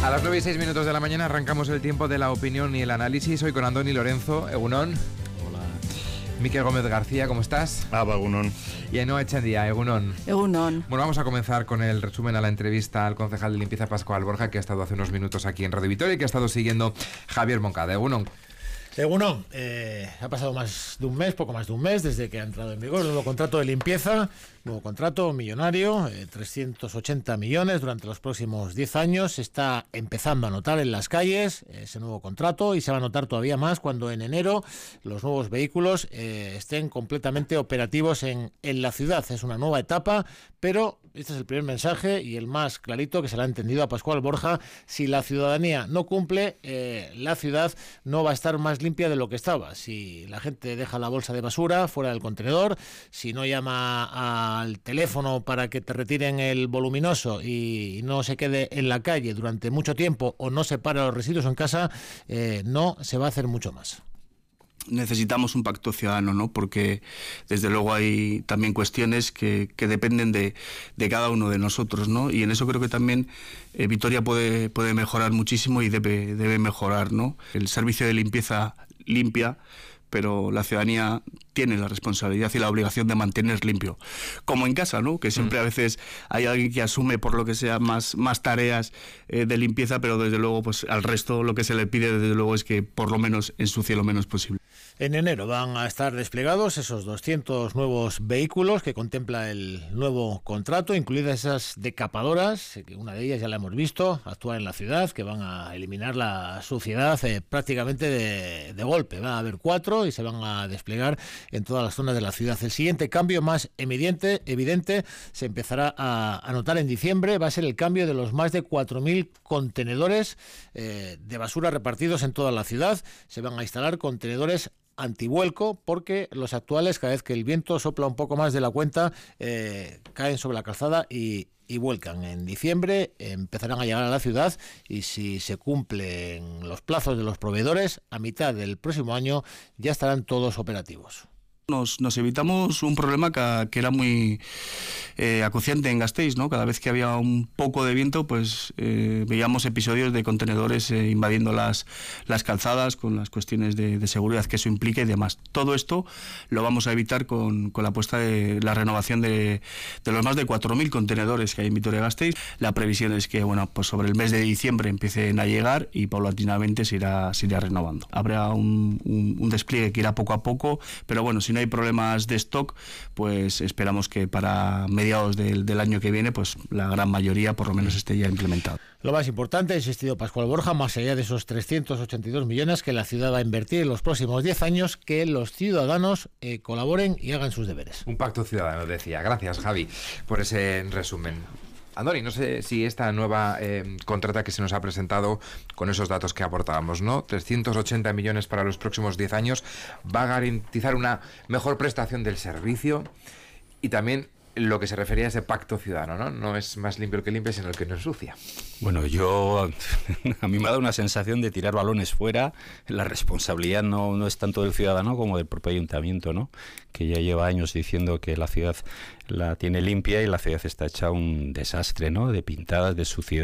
A las 9:06 de la mañana arrancamos el tiempo de la opinión y el análisis. Hoy con Andoni Lorenzo, Egunon. Hola. Miquel Gómez García, ¿cómo estás? Egunon. Y Ainhoa Echandía, Egunon. Egunon. Bueno, vamos a comenzar con el resumen a la entrevista al concejal de limpieza Pascual Borja, que ha estado hace unos minutos aquí en Radio Vitoria y que ha estado siguiendo Javier Moncada. Egunon. Uno, ha pasado más de un mes, poco más de un mes, desde que ha entrado en vigor el nuevo contrato de limpieza, nuevo contrato millonario, 380 millones durante los próximos 10 años. Se está empezando a notar en las calles ese nuevo contrato y se va a notar todavía más cuando en enero los nuevos vehículos estén completamente operativos en la ciudad. Es una nueva etapa, pero este es el primer mensaje y el más clarito que se le ha entendido a Pascual Borja. Si la ciudadanía no cumple, la ciudad no va a estar más limpia de lo que estaba. Si la gente deja la bolsa de basura fuera del contenedor, si no llama al teléfono para que te retiren el voluminoso y no se quede en la calle durante mucho tiempo o no separa los residuos en casa, no se va a hacer mucho más. Necesitamos un pacto ciudadano, ¿no? Porque desde luego hay también cuestiones que dependen de cada uno de nosotros, ¿no? Y en eso creo que también Vitoria puede mejorar muchísimo y debe mejorar, ¿no? El servicio de limpieza limpia, pero la ciudadanía tiene la responsabilidad y la obligación de mantener limpio. Como en casa, ¿no? Que siempre a veces hay alguien que asume por lo que sea más tareas de limpieza, pero desde luego pues al resto lo que se le pide desde luego es que por lo menos ensucie lo menos posible. En enero van a estar desplegados esos 200 nuevos vehículos que contempla el nuevo contrato, incluidas esas decapadoras, que una de ellas ya la hemos visto actuar en la ciudad, que van a eliminar la suciedad prácticamente de golpe. Van a haber 4 y se van a desplegar en todas las zonas de la ciudad. El siguiente cambio más evidente se empezará a notar en diciembre, va a ser el cambio de los más de 4.000 contenedores de basura repartidos en toda la ciudad. Se van a instalar contenedores antivuelco, porque los actuales, cada vez que el viento sopla un poco más de la cuenta, caen sobre la calzada y vuelcan. En diciembre empezarán a llegar a la ciudad y si se cumplen los plazos de los proveedores, a mitad del próximo año ya estarán todos operativos. Nos evitamos un problema que era muy acuciante en Gasteiz, ¿no? Cada vez que había un poco de viento, pues veíamos episodios de contenedores invadiendo las calzadas con las cuestiones de seguridad que eso implica y demás. Todo esto lo vamos a evitar con la apuesta de la renovación de los más de 4.000 contenedores que hay en Vitoria-Gasteiz. La previsión es que, bueno, pues sobre el mes de diciembre empiecen a llegar y paulatinamente se irá renovando. Habrá un despliegue que irá poco a poco, pero bueno, si no hay problemas de stock, pues esperamos que para mediados del año que viene, pues la gran mayoría por lo menos esté ya implementado. Lo más importante, ha insistido Pascual Borja, más allá de esos 382 millones que la ciudad va a invertir en los próximos 10 años, que los ciudadanos colaboren y hagan sus deberes. Un pacto ciudadano, decía. Gracias, Javi, por ese resumen. Andoni, no sé si esta nueva contrata que se nos ha presentado con esos datos que aportábamos, ¿no? 380 millones para los próximos 10 años, va a garantizar una mejor prestación del servicio y también lo que se refería a ese pacto ciudadano, ¿no? No es más limpio el que limpia, sino el que no ensucia. Bueno, a mí me ha dado una sensación de tirar balones fuera. La responsabilidad no es tanto del ciudadano como del propio ayuntamiento, ¿no? Que ya lleva años diciendo que la ciudad la tiene limpia y la ciudad está hecha un desastre, ¿no? De pintadas, de suciedad.